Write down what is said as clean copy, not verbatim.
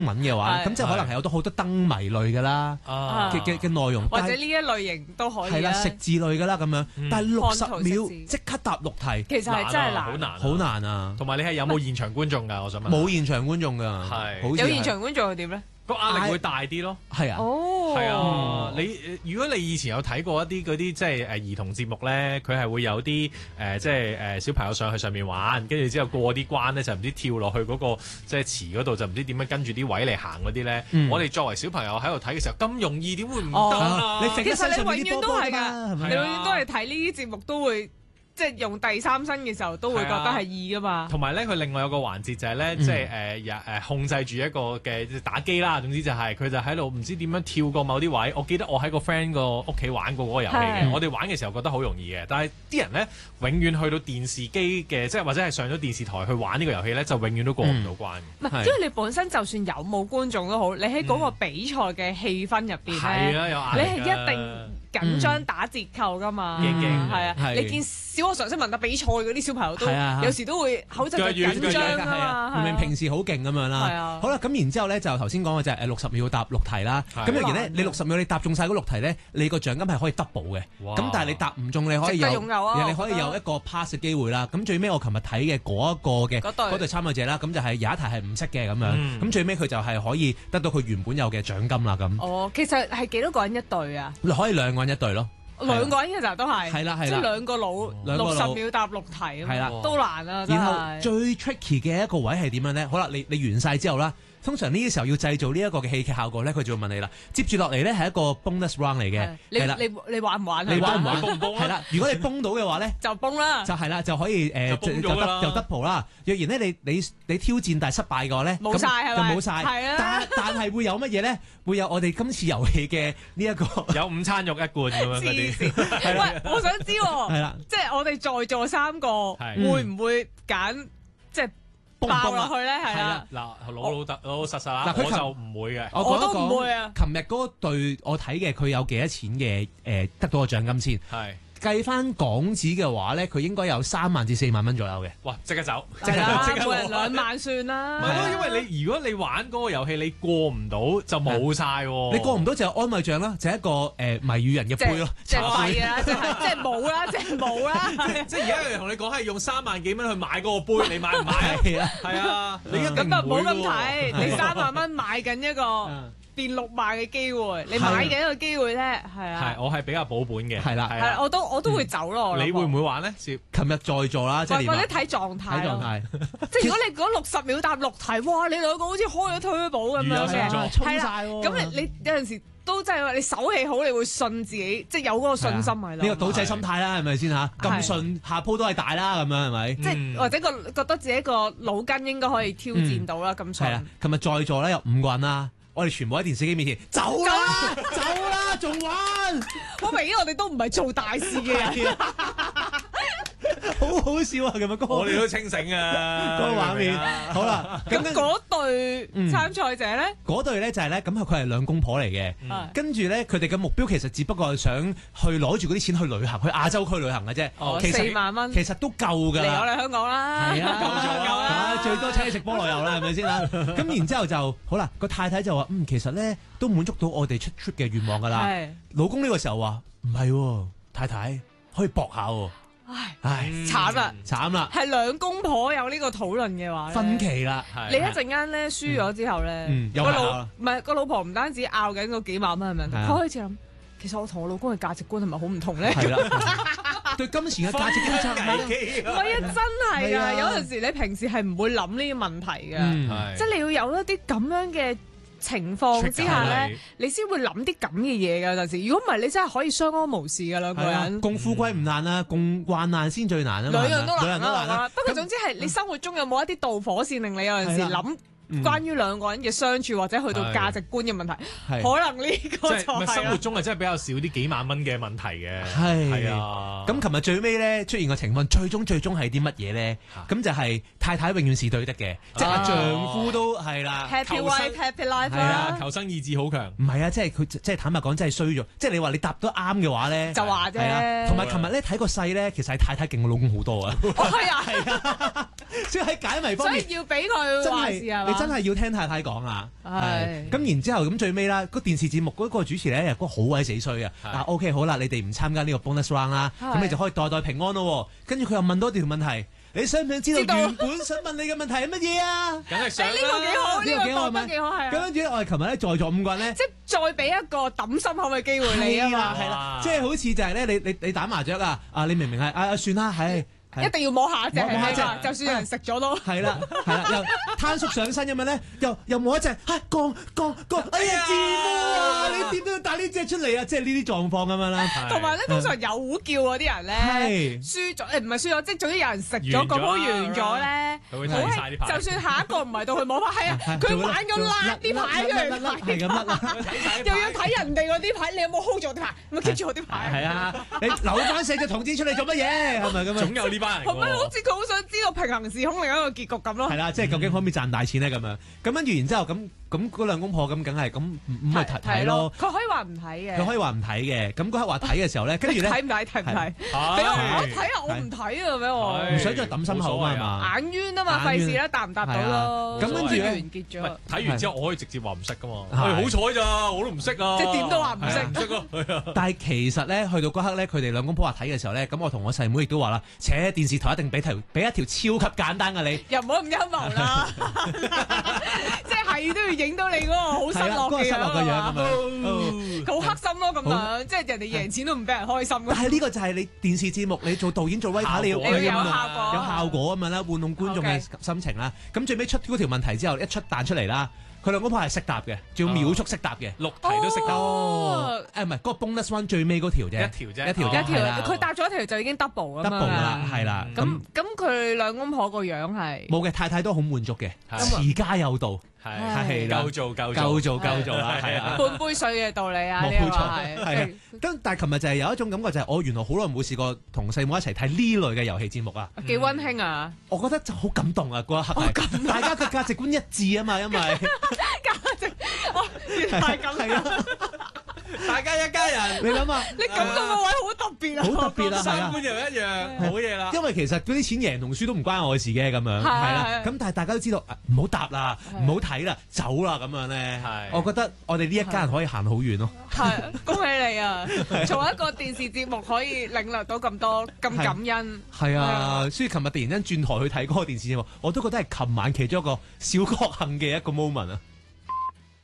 文嘅話，咁即係可能係有好多燈謎類㗎啦嘅內容， 或者呢一類型都可以係啦，食字類㗎啦咁樣。但係60秒即刻答6題， 其實係真係難， 好難啊！ 同埋你係有冇現場觀眾㗎？我想問。 冇現場觀眾㗎， 係有現場觀眾係點咧？ 個壓力會大啲咯。 係啊， 係啊，如果你以前有睇過一啲嗰啲即係兒童節目咧，佢係會有啲即係小朋友上去上面玩，跟住之後過啲關咧就唔知跳落去嗰個即係池嗰度就唔知點樣跟住啲位嚟行嗰啲咧。我哋作為小朋友喺度睇嘅時候咁容易點會唔得啊？ 其實你永遠都係㗎，你永遠都係睇呢啲節目都會。即係用第三身嘅時候都會覺得係易噶嘛， 同埋咧佢另外有個環節就係咧，即係控制住一個嘅打機啦。總之就係佢就喺度唔知點樣跳過某啲位。我記得我喺個 friend 個屋企玩過嗰個遊戲嘅，我哋玩嘅時候覺得好容易嘅，但係啲人咧永遠去到電視機嘅，即係或者係上咗電視台去玩呢個遊戲咧，就永遠都過唔到關。 唔係，因為你本身就算有冇觀眾都好，你喺嗰個比賽嘅氣氛入邊咧，你係一定緊張打折扣噶嘛，係啊，你見小學常識文化比賽嗰啲小朋友都有時都會口窒窒緊張噶嘛， 明明平時好勁咁樣啦。好啦，咁然之後咧就頭先講嘅就係60秒答6題啦。咁若然咧你60秒你答中晒嗰6題咧，你個獎金係可以 double 嘅。咁但係你答唔中你可以有一個 pass 嘅機會啦。咁最尾我琴日睇嘅嗰隊參賽者啦，咁就係有一題係唔識嘅咁樣。咁最尾佢就係可以得到佢原本有嘅獎金啦咁。 哦，其實係幾多個人一隊啊？ 可以2個人一隊咯。 2個人嘅時候都係， 係啦， 即係2個佬60秒答6題，係啦，都難啊！ 然後最 tricky 嘅一個位係點樣咧？好啦，你完晒之後啦。通常呢啲時候要製造呢一個嘅戲劇效果咧，佢就會問你啦。接住落嚟咧係一個 bonus round 嚟嘅，係啦。 你玩唔玩？ 你玩唔玩？ 崩唔崩？ 係啦。如果你崩到嘅話咧， 就崩啦。 就係啦，就可以就 double 啦。若然咧你挑戰但係失敗嘅話咧， 冇晒係咪？ 就冇晒。 係啊。 但係會有乜嘢咧？會有我哋今次遊戲嘅呢一個有午餐肉一罐咁樣嗰啲。 喂，我想知喎。係啦。即係我哋在座3個會唔會揀即係？爆落去咧，係啦。嗱， 老實實啦，我就唔會嘅。 我都唔會啊。 琴日嗰隊我睇嘅，佢有幾多錢嘅得到個獎金先？ 係計翻港紙嘅話咧，佢應該有3萬至4萬蚊左右嘅。 哇！即刻走， 即刻每人2萬算啦。 唔係咯，因為如果你玩嗰個遊戲，你過唔到就冇晒喎。 你過唔到就係安慰獎啦，就係一個謎語人嘅杯咯， 即係廢啊！即係冇啦，即係冇啦。 即係而家同你講係用3萬幾蚊去買嗰個杯，你買唔買啊？係啊，你一定唔會喎。 咁啊，唔好咁睇，你3萬蚊買緊一個變6萬嘅機會，你買緊一個機會咧，係啊。 係，我係比較保本嘅。 係啦， 係我都會走咯。 你會唔會玩咧？ 琴日在座啦，即係或者睇狀態。 睇狀態。 即係如果你嗰60秒答6題，哇！你2個好似開咗turbo咁樣嘅， 係啦。 咁你有陣時都真係話你手氣好，你會信自己，即係有嗰個信心喺度。 呢個賭仔心態啦，係咪先嚇？咁順下鋪都係大啦，咁樣係咪？ 即係或者覺得自己個腦筋應該可以挑戰到啦，咁順。 係啊，琴日在座咧有5個人啦。我哋全部喺電視機面前走啦，走啦，仲玩？ 好明顯，我哋都唔係做大事嘅人， 好好笑啊！咁樣我哋都清醒啊， 嗰個畫面。好啦， 咁嗰隊參賽者咧， 嗰隊咧就係咧，咁佢係2公婆嚟嘅，跟住咧佢哋嘅目標其實只不過係想去攞住嗰啲錢去旅行，去亞洲區旅行嘅啫。 4萬蚊， 其實都夠㗎啦。 嚟我哋香港啦， 係啊， 夠啦， 最多請你食菠蘿油啦，係咪先啦？咁然之後就好啦，個太太就話：其實咧都滿足到我哋出 trip 嘅願望㗎啦。老公呢個時候話：唔係喎，太太可以搏下喎。唉， 慘啦， 慘啦！ 係2公婆有呢個討論嘅話， 分歧啦。 你一陣間咧輸咗之後咧，個老婆唔單止拗緊嗰幾萬蚊嘅問題，佢開始諗，其實我同我老公嘅價值觀係咪好唔同咧？ 係啦，對金錢嘅價值觀差唔多。 唔係啊，真係啊！有陣時你平時係唔會諗呢啲問題嘅，即係你要有一啲咁樣嘅情況之下咧，你先會諗啲咁嘅嘢㗎。有陣時，如果唔係，你真係可以相安無事㗎2個人。 共富貴唔難啊，共患難先最難啊嘛。 兩樣都難啊。不過總之係你生活中有冇一啲導火線令你有陣時諗關於2個人嘅相處或者去到價值觀嘅問題，可能呢個就係生活中係真係比較少啲幾萬蚊嘅問題嘅。 係啊。 咁琴日最尾咧出現個情況，最終係啲乜嘢咧？咁就係太太永遠是對的嘅，即係丈夫都係啦。 Happy wife, happy life 係啊，求生意志好強。 唔係啊，即係佢即係坦白講，真係衰咗。即係你話你答得啱嘅話咧， 就話啫。 同埋琴日咧睇個勢咧，其實係太太勁過老公好多啊。 係啊，係啊。 所以喺解謎方面， 所以要俾佢話事係嘛？ 你真係要聽太太講啊！ 係咁然之後咁最尾啦，個電視節目嗰個主持咧又嗰個好鬼死衰啊！嗱 OK 好啦，你哋唔參加呢個 bonus round 啦，咁你就可以代代平安咯。跟住佢又問多條問題，你想唔想知道原本想問你嘅問題係乜嘢啊？ 梗係想啦！ 呢個幾好，呢個講得幾好係啊！ 咁跟住咧，我哋琴日咧在座5個人咧， 即係再俾一個揼心口嘅機會你啊嘛！ 係啦，即係好似就係咧，你打麻雀啊，你明明係算啦，係。 一定要摸下隻，就算有人食咗都係啦，又攤縮上身咁樣咧，又摸一隻，降，哎呀字啊！你點都要帶呢隻出嚟啊！即係呢啲狀況咁樣啦。 同埋咧，通常有糊叫嗰啲人咧，輸咗唔係輸咗，即係總之有人食咗個鋪完咗咧， 佢會睇晒啲牌。 就算下一個唔係到佢摸牌，係啊，佢玩咁甩啲牌出嚟， 係咁甩， 又要睇人哋嗰啲牌，你有冇 hold 住啲牌？咪 keep 住我啲牌。 係啊，你留翻4隻銅子出嚟做乜嘢？係咪咁樣？ 總有呢。 係咪好似佢好想知道平行時空另一個結局咁咯？ 係啦，即係究竟可唔可以賺大錢咧？咁樣咁跟住然之後咁嗰兩公婆咁梗係咁唔係睇咯。 佢可以話唔睇嘅。 佢可以話唔睇嘅。咁嗰刻話睇嘅時候咧，跟住咧睇唔睇？睇唔睇？俾我睇啊！我唔睇啊！俾我唔想再揼心口啊嘛。 眼冤啊嘛，費事啦，答唔答到咯。 咁跟住完結咗。 睇完之後，我可以直接話唔識噶嘛。好彩咋，我都唔識啊。 即係點都話唔識。 唔識啊！ 但係其實咧，去到嗰刻咧，佢哋兩公婆話睇嘅時候咧，咁我同我細妹亦都話啦，且電視台一定俾一條超級簡單嘅你， 又唔好咁陰謀啦，即係都要影到你嗰個好失落嘅樣，好黑心咯咁樣，即係人哋贏錢都唔俾人開心。 但係呢個就係你電視節目，你做導演做威打，你要有效果咁樣啦，玩弄觀眾嘅心情啦。咁最尾出嗰條問題之後，一出彈出嚟啦。佢兩公婆係識答嘅，仲要秒速識答嘅，6 題都識答。 唔係嗰個 bonus one 最尾嗰條啫， 一條。 佢答咗一條就已經 double 啦，係啦。 咁佢兩公婆個樣係冇嘅，太太都好滿足嘅，持家有道， 係夠做啦，係啊， 半杯水嘅道理啊， 冇錯係。但係琴日就係有一種感覺，就係我原來好耐冇試過同細妹一齊睇呢類嘅遊戲節目啊， 幾溫馨啊！ 我覺得就好感動啊，嗰一刻大家嘅價值觀一致啊嘛，因為價值原來係咁。 大家一家人， 你諗下， 你感動個位好特別啊！ 好特別啊， 三觀又一樣，好嘢啦。 因為其實嗰啲錢贏同輸都唔關我嘅事嘅，咁樣係啦。咁但係大家都知道，唔好答啦，唔好睇啦，走啦咁樣咧。我覺得我哋呢一家人可以行好遠咯。 係，恭喜你啊！從一個電視節目可以領略到咁多咁感恩。 係啊，所以琴日突然間轉台去睇嗰個電視節目，我都覺得係琴晚其中一個小確幸嘅一個 moment 啊。